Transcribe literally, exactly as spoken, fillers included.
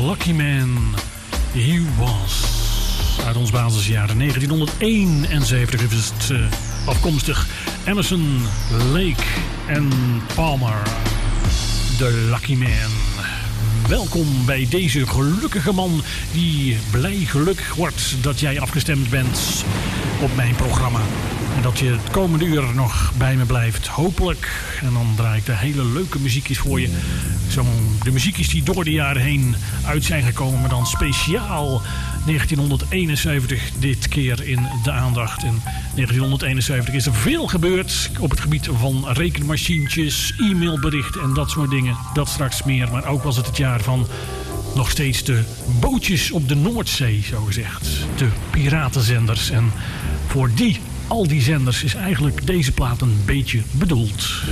Lucky Man, He Was. Uit ons basisjaar negentienhonderdeenenzeventig is het uh, afkomstig. Emerson, Lake en Palmer. The Lucky Man. Welkom bij deze gelukkige man die blij gelukkig wordt dat jij afgestemd bent op mijn programma. En dat je het komende uur nog bij me blijft, hopelijk. En dan draai ik de hele leuke muziekjes voor je. Zo, de muziekjes die door de jaren heen uit zijn gekomen, maar dan speciaal negentienhonderdeenenzeventig dit keer in de aandacht. In negentienhonderdeenenzeventig is er veel gebeurd op het gebied van rekenmachientjes, e-mailberichten en dat soort dingen. Dat straks meer, maar ook was het het jaar van nog steeds de bootjes op de Noordzee, zo gezegd. De piratenzenders. En voor die, al die zenders is eigenlijk deze plaat een beetje bedoeld.